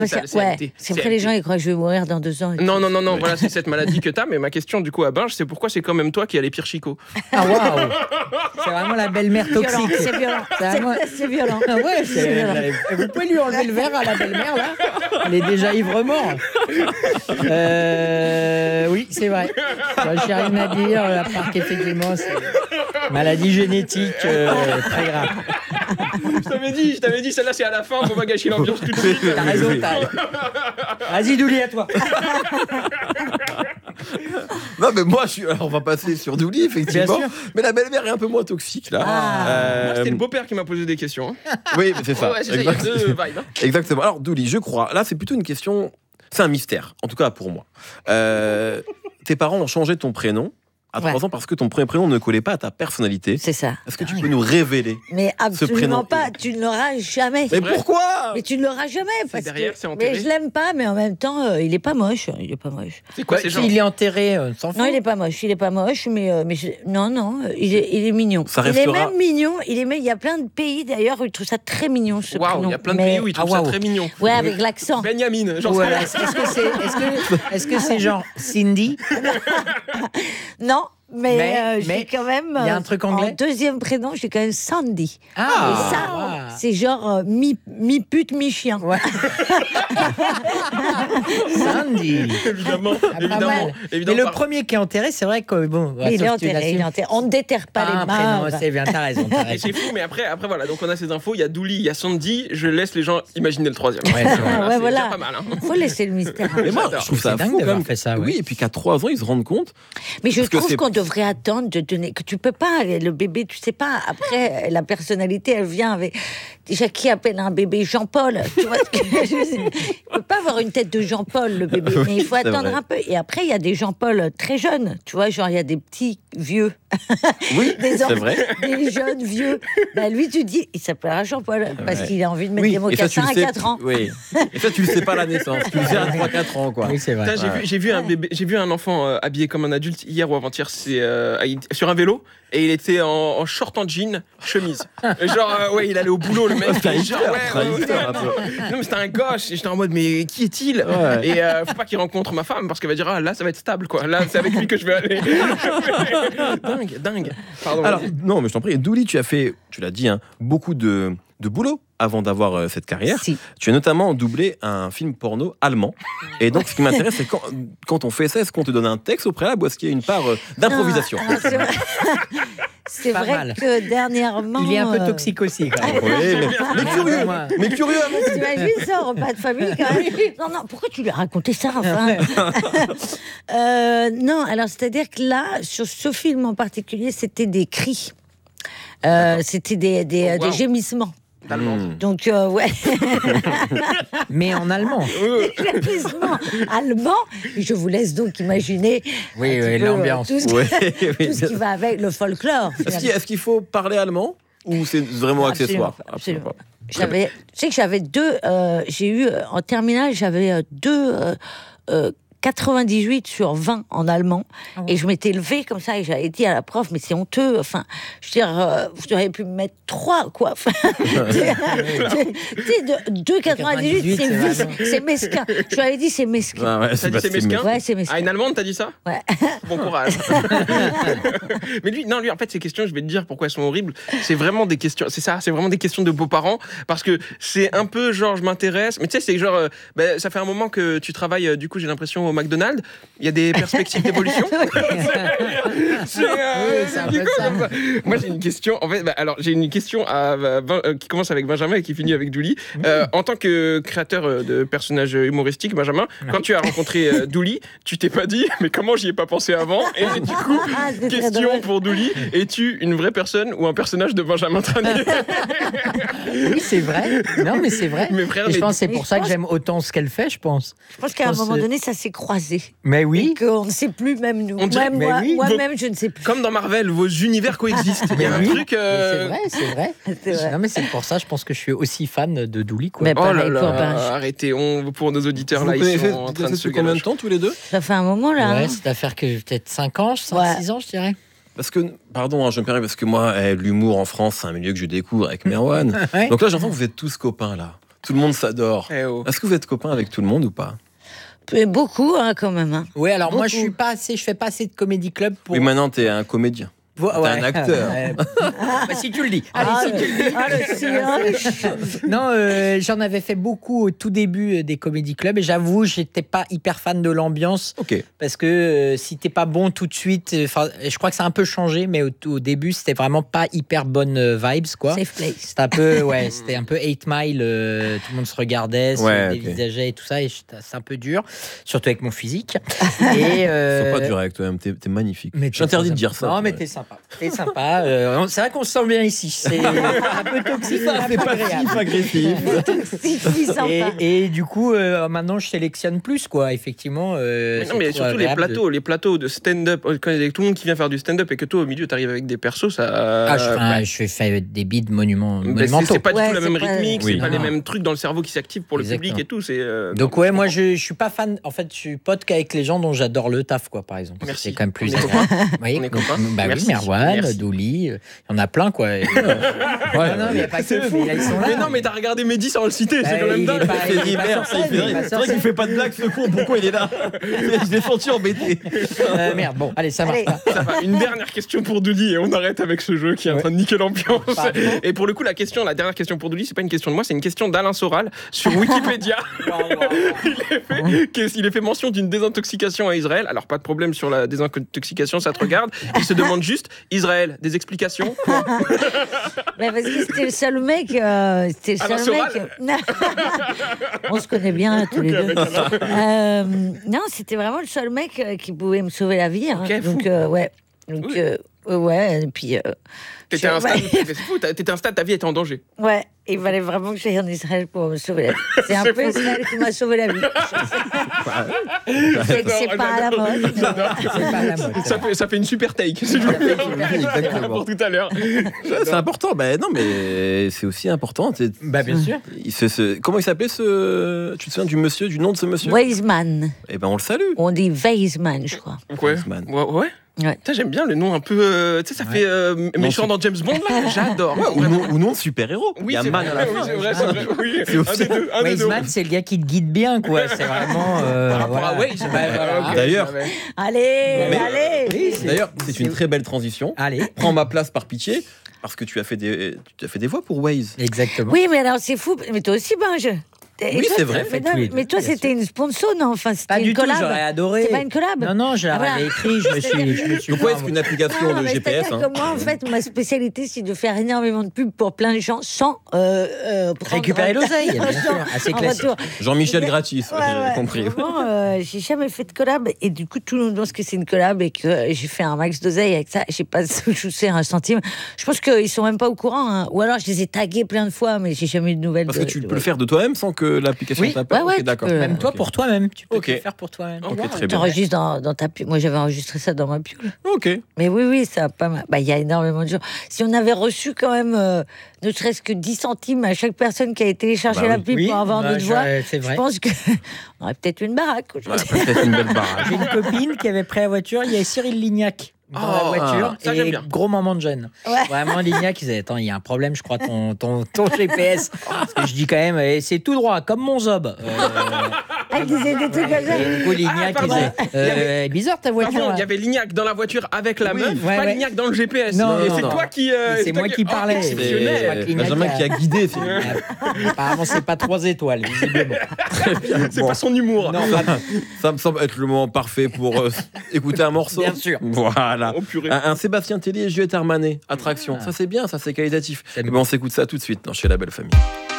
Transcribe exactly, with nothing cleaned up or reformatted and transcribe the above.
Parce C'est que, c'est ouais, réalité. c'est vrai, les gens ils croient que je vais mourir dans deux ans. et Non, tout. non, non, non, voilà, c'est cette maladie que t'as. Mais ma question, du coup, à Binge, c'est pourquoi c'est quand même toi qui as les pires chicots. Ah waouh. C'est vraiment la belle-mère Violent, toxique. c'est violent. C'est vraiment- C'est- C'est violent. Ah ouais, C'est c'est... violent. Vous pouvez lui enlever le verre à la belle-mère, là. Elle est déjà ivre-mort. Euh, oui, c'est vrai. Moi, j'ai rien à dire, à part qu'effectivement, c'est une maladie génétique euh, très grave. Je t'avais dit, je t'avais dit, celle-là, c'est à la fin, faut pas gâcher l'ambiance tout de suite. T'as raison, t'as... Vas-y, Douli, à toi. Non, mais moi, je suis... Alors, on va passer sur Douli, effectivement. Bien sûr. Mais la belle-mère est un peu moins toxique, là. Ah. Euh, Moi, c'était le beau-père qui m'a posé des questions. hein. Oui, mais c'est ça. Ouais, c'est ça, il y a Exact- deux vibes. hein. Exactement. Alors, Douli, je crois, là, c'est plutôt une question. C'est un mystère, en tout cas pour moi. Euh, tes parents ont changé ton prénom à trois Ouais. ans parce que ton premier prénom ne collait pas à ta personnalité. C'est ça. Est-ce que tu peux nous révéler Mais prénom. absolument pas. Tu ne l'auras jamais. Mais vrai pourquoi Mais tu ne l'auras jamais. Parce derrière, que... c'est enterré. Mais je l'aime pas, mais en même temps, euh, il est pas moche. Il est pas moche. C'est quoi Bah, ces si gens il est enterré, euh, s'en fout. Non, il est pas moche. Il est pas moche, mais, euh, mais je- non, non, euh, il est, il est mignon. Ça il est restera- même mignon. Il est même. Il y a plein de pays d'ailleurs où ils trouvent ça très mignon ce Waouh, prénom. il y a plein de Mais- pays où ils trouvent Ah, ça waouh. très mignon. Ouais, avec l'accent. Benjamin, genre Ouais, ça. est-ce, est-ce que c'est, est-ce que, est-ce que c'est genre Cindy? Non, mais, Mais- euh, j'ai mais quand même. il y a euh, un truc anglais En deuxième prénom, j'ai quand même Sandy. Ah, Et ça, c'est genre euh, mi, mi-pute, mi-chien. Ouais. Sandy. Évidemment, Ah, pas évidemment. mal. évidemment Mais le par- premier qui est enterré, c'est vrai que bon. Mais il est sauf que tu enterré, il est l'assumes. enterré. On ne déterre pas Ah, les prénom, morts. c'est bien, t'as raison, t'as Et raison. c'est fou, mais après, après voilà, donc on a ces infos, il y a Douli, il y a Sandy, je laisse les gens imaginer le troisième. Ouais, c'est vrai. Ah, ouais, c'est voilà. déjà pas mal. hein. Faut laisser le mystère. Et moi, J'adore. je trouve ça C'est dingue fou quand d'avoir même. fait ça, ouais. Oui, et puis qu'à trois ans, ils se rendent compte. Mais je Parce que trouve c'est- qu'on devrait attendre de donner. Que tu peux pas, le bébé, tu sais pas. Après, la personnalité, elle vient avec. Déjà, qui appelle un bébé Jean-Paul? Tu vois ce que je veux dire? Il peut pas avoir une tête de Jean-Paul, le bébé. Oui, Mais il faut c'est attendre vrai. un peu. Et après, il y a des Jean-Paul très jeunes. Tu vois, genre, il y a des petits vieux. Oui, Des c'est enfants, vrai. des jeunes vieux. Bah, lui, tu dis, il s'appellera Jean-Paul. Parce Ouais. qu'il a envie de mettre Oui, des Et ça, tu mocassins le à sais. quatre ans. Oui. Et ça, tu le sais pas à la naissance. Tu le sais à trois quatre ans, quoi. Oui, c'est vrai. Putain, j'ai, vu, j'ai vu un bébé, j'ai vu un enfant euh, habillé comme un adulte hier ou avant-hier, c'est euh, sur un vélo et il était en, en short en jean, chemise. Et genre euh, ouais, il allait au boulot le mec. C'est un Et genre, hipster, ouais, c'est un ouais, ouais, hipster, un non, peu. non, mais c'était un gosse et j'étais en mode mais qui est-il? Ouais. Et euh, faut pas qu'il rencontre ma femme parce qu'elle va dire ah là ça va être stable quoi. Là c'est avec lui que je vais aller. dingue, dingue. Pardon. Alors, vas-y. non, mais je t'en prie, Douli, tu as fait, tu l'as dit, hein, beaucoup de, de boulot avant d'avoir euh, cette carrière. Si. Tu as notamment doublé un film porno allemand. Et donc, ce qui m'intéresse, c'est quand, quand on fait ça, est-ce qu'on te donne un texte au préalable ou est-ce qu'il y a une part euh, d'improvisation? Non, alors, c'est vrai, c'est Pas vrai mal. que dernièrement. Il est un peu euh, toxique aussi, quand même. Oui, mais, mais curieux, Moi- mais curieux avant tout. T'imagines ça, un repas de famille quand même? Non, non, pourquoi tu lui as raconté ça enfin Euh, Non, alors c'est-à-dire que là, sur ce film en particulier, c'était des cris. Euh, c'était des, des, Oh, wow. des gémissements. Allemand. Hmm. Donc, euh, ouais, Mais en allemand. des gémissements allemands. Et je vous laisse donc imaginer Oui, un petit oui, peu, euh, l'ambiance. tout, ce qui, Ouais, oui. tout ce qui va avec le folklore. Est-ce qu'il, est-ce qu'il faut parler allemand ou c'est vraiment Absolument accessoire? pas, absolument pas. pas. J'avais, tu sais que j'avais deux, euh, j'ai eu, euh, en terminale, j'avais euh, deux, euh, euh, quatre-vingt-dix-huit sur vingt en allemand. Ah ouais. Et je m'étais levée comme ça et j'avais dit à la prof, mais c'est honteux. Enfin, je veux dire, euh, vous auriez pu me mettre trois, quoi. Enfin, tu sais, de- deux quatre-vingt-dix-huit, c'est, c'est vis- vraiment- c'est mesquin. Je lui avais dit, c'est mesquin. Ah ouais, T'as c'est dit pas c'est si mesquin? Ouais, c'est mesquin. Ah, une allemande, t'as dit ça? Ouais. Bon courage. Mais lui, non, lui, en fait, ces questions, je vais te dire pourquoi elles sont horribles. C'est vraiment des questions, c'est ça, c'est vraiment des questions de beaux-parents. Parce que c'est un peu genre, je m'intéresse. Mais tu sais, c'est genre, euh, ben, ça fait un moment que tu travailles, euh, du coup, j'ai l'impression, au McDonald's. Il y a des perspectives d'évolution. C'est, euh, Oui, c'est un du peu coup, ça. comme ça. Moi, j'ai une question. En fait, bah, alors, j'ai une question à, à- euh, qui commence avec Benjamin et qui finit avec Douli. Euh, en tant que créateur euh, de personnages humoristiques, Benjamin, quand tu as rencontré euh, Douli, tu t'es pas dit, mais comment j'y ai pas pensé avant? Et du coup, Ah, c'est très question drôle. pour Douli, es-tu une vraie personne ou un personnage de Benjamin Tranier? Oui, c'est vrai. Non, mais c'est vrai. Mes frères, Et je mais- pense que c'est Mais pour je ça que pense- j'aime autant ce qu'elle fait, je pense. Je pense qu'à un Je pense moment que- donné, ça s'est croisé. Mais Et oui. qu'on ne sait plus, même nous. On dirait- Même mais moi, oui. moi-même, je ne sais plus. Comme dans Marvel, vos univers coexistent. Il y a un oui. truc. euh, Mais C'est vrai, c'est vrai. C'est vrai. Non, mais c'est pour ça, je pense que je suis aussi fan de Douli, quoi. Mais Oh là pareil pour là, Binge. arrêtez, on, pour nos auditeurs Vous là, ils connaissez sont en train de se depuis combien de galer. temps tous les deux? Ça fait un moment là. Ouais, hein. c'est d'affaire que peut-être cinq ans, cinq Ouais. six ans, je dirais. Parce que, pardon, hein, je me permets, parce que moi, eh, l'humour en France, c'est un milieu que je découvre avec Merwan. Ouais. Donc là, j'entends que vous êtes tous copains, là. Tout le monde s'adore. Eh oh. Est-ce que vous êtes copains avec tout le monde ou pas? Mais beaucoup, hein, quand même. Hein. Oui, alors moi, Beaucoup. je suis pas assez, je fais pas assez de comédie club pour. Oui, maintenant, t'es un comédien. Vo- T'es un acteur. Ouais. Bah, si tu le dis. Allez, Ah, si tu le dis. le, ah, le silence. Non, euh, j'en avais fait beaucoup au tout début euh, des comédie clubs et j'avoue, j'étais pas hyper fan de l'ambiance Ok. parce que euh, si t'es pas bon tout de suite, enfin, je crois que ça a un peu changé, mais au, au début, c'était vraiment pas hyper bonne euh, vibes, quoi. Safe place. C'était un peu, ouais, c'était un peu eight mile. euh, tout le monde se regardait, se Ouais, ok. dévisageait et tout ça, et j'étais- c'est un peu dur, surtout avec mon physique. Et euh, C'est pas dur avec toi-même, t'es t'es magnifique. mais Je suis interdit de dire ça. Non, mais Ouais. t'es sympa. T'es sympa. euh, on- c'est vrai qu'on se sent bien ici. C'est un peu toxique, mais un peu agréable. agressif. Si, si, sympa. Et, et du coup, euh, maintenant, je sélectionne plus, quoi. Effectivement. Euh, Mais non, c'est mais trop surtout les agréable de- plateaux, les plateaux de stand-up, quand il y a tout le monde qui vient faire du stand-up et que toi au milieu t'arrives avec des persos, ça. Ah, je, fais, bah, je fais faire des beats monuments, bah, c'est- monumentaux. c'est pas du Ouais, tout la c'est même pas- rythmique, Oui. c'est pas Non, les non. mêmes trucs dans le cerveau qui s'activent pour le Exactement. public et tout. C'est. euh, Donc non, ouais, je moi comprends. je, je suis pas fan. En fait, je suis pote qu'avec les gens dont j'adore le taf, quoi, par exemple. Merci. C'est quand même plus On est agréable. Oui, On est donc, copains. Bah Merci. oui, Merwan, Merci. Douli, euh, il y en a plein, quoi. Et, euh, ouais, non, mais y a pas que C'est eux, fou. mais ils sont là. Mais non, mais t'as regardé Mehdi sans le citer, Bah, c'est quand même il est dingue. pas- Il il s'est dit est pas merde, sur ça, il scène, fait il est rien. pas C'est sur vrai qu'il scène. fait pas de blague ce con, pourquoi il est là? Je l'ai senti embêté. Euh, merde, bon, allez, ça marche Allez. pas. Ça va, une dernière question pour Douli et on arrête avec ce jeu qui est en train de niquer l'ambiance. Pardon. Et pour le coup, la question, la dernière question pour Douli, c'est pas une question de moi, c'est une question d'Alain Soral sur Wikipédia. il, est fait, il est fait mention d'une désintoxication à Israël. Alors pas de problème sur la désintoxication, ça te regarde. Il se demande juste, Israël, des explications? Mais parce que c'était le seul mec. euh, c'était le Alain seul Soral. mec. On se connaît bien tous les deux. Euh, non, c'était vraiment le seul mec euh, qui pouvait me sauver la vie. hein. Ok, fou. Donc, euh, ouais. Donc, Oui. euh, ouais, et puis. euh, T'étais à un je- stade, ouais. c'est fou, t'as- t'étais à un stade, ta vie était en danger. Ouais, il fallait vraiment que j'aille en Israël pour me sauver la vie. C'est un C'est peu fou. Israël qui m'a sauvé la vie. C'est c'est J'adore, pas à la j'adore. mode. J'adore. C'est pas à la mode. Ça fait, ça fait une super take. C'est Exactement. pour tout à l'heure. C'est important, ben non, mais c'est aussi important. c'est- Bah, bien sûr. il se- se- comment il s'appelait ce. Tu te souviens du monsieur, du nom de ce monsieur? Weizmann. Eh ben on le salue. On dit Weizmann, je crois. Ouais. Weizmann. Ouais, ouais. Ouais. Putain, j'aime bien le nom un peu. euh, tu sais, ça fait euh, méchant dans James Bond, là. J'adore. Ouais, ou, nom, ou nom de super-héros. Oui, il y a c'est Man vrai, à la oui, fin. c'est vrai, c'est vrai. Oui, C'est aussi- un des deux. Un des deux. Weizmann, c'est le gars qui te guide bien, quoi. C'est vraiment. euh, Par rapport à voilà. Waze. Bah, bah, voilà. ok, D'ailleurs- je savais. Allez, Mais- allez. Oui, c'est- D'ailleurs, c'est une très belle transition. Allez, Prends ma place par pitié, parce que tu as fait des, tu as fait des voix pour Waze. exactement. Oui, mais alors c'est fou. Mais toi aussi, Binge. Et Oui, toi, c'est vrai. Mais, non, tous les mais deux, toi, bien c'était une sponsor, non? Enfin, c'était Pas une du tout, collab. j'aurais adoré. C'est pas une collab. Non, non, je Ah, voilà. l'avais écrit, je me suis. Je me suis Donc ouais, c'est une application Non, de mais G P S. c'est-à-dire hein. que moi, en fait, ma spécialité, c'est de faire énormément de pubs pour plein de gens sans euh, euh, prendre- Récupérer l'oseille, bien sûr. Assez en classique. retour. Jean-Michel Ouais, gratis, Ouais, j'ai ouais. compris. Vraiment, euh, j'ai jamais fait de collab et du coup tout le monde pense que c'est une collab et que j'ai fait un max d'oseille avec ça. J'ai pas touché un centime. Je pense qu'ils sont même pas au courant. hein. Ou alors je les ai tagués plein de fois, mais j'ai jamais eu de nouvelles. Parce que de- tu de- peux le faire de toi-même sans que l'application Oui. t'appelle. Ouais, ouais, Ok, tu d'accord. peux. Même toi, Ok. pour toi-même. Tu peux Ok. te le faire pour toi-même. Ok, très bien. T'enregistres dans, dans ta pub. Moi j'avais enregistré ça dans ma pub. Ok. Mais oui, oui, ça a pas mal. Bah, il y a énormément de gens. Si on avait reçu quand même euh, ne serait-ce que dix centimes à chaque personne qui avait téléchargé Bah la oui. pub Oui, pour avoir bah, notre voix, je- c'est vrai. je pense qu'on aurait peut-être une baraque Ouais, aujourd'hui. peut-être une belle barrage. J'ai une copine qui avait pris la voiture. Il y avait Cyril Lignac dans Oh, la voiture. ça, j'aime et bien. gros moment de jeune. Ouais. Vraiment, Lignac, il disait attends, il y a un problème, je crois, ton, ton, ton G P S. Parce que je dis quand même, eh, c'est tout droit, comme mon Zob. Euh, Ah, il disait des trucs comme ça. et du coup, Lignac, Ah, il pardon. disait Il y euh, bizarre ta voiture. Pardon, là. il y avait Lignac dans la voiture avec la Oui, meuf, ouais, pas ouais. Lignac dans le G P S. Non, et non, c'est non. toi qui. euh, C'est moi toi qui parlais. Oh, C'est- exceptionnel. Mac C'est Lignac Benjamin a- qui a guidé. c'est- Apparemment, c'est pas trois étoiles, visiblement. C'est Bon. pas son humour. Non, pas- Ça me semble être le moment parfait pour euh, écouter un morceau. Bien sûr. Voilà. Oh, purée. Un, un Sébastien Tellier et Juliette Armanet. Attraction. Ah. Ça, c'est bien, ça, c'est qualitatif. J'aime Eh ben, on s'écoute ça tout de suite dans Chez la Belle Famille.